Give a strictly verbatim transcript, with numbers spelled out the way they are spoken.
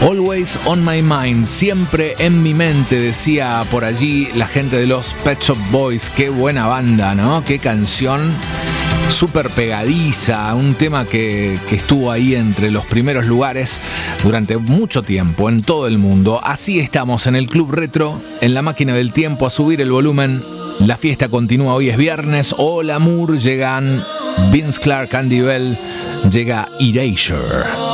Always on my mind, siempre en mi mente, decía por allí la gente de los Pet Shop Boys. Qué buena banda, ¿no? Qué canción súper pegadiza, un tema que, que estuvo ahí entre los primeros lugares durante mucho tiempo en todo el mundo. Así estamos en el Club Retro, en la máquina del tiempo, a subir el volumen. La fiesta continúa, hoy es viernes. Hola Moore, llegan Vince Clarke, Andy Bell, llega Erasure.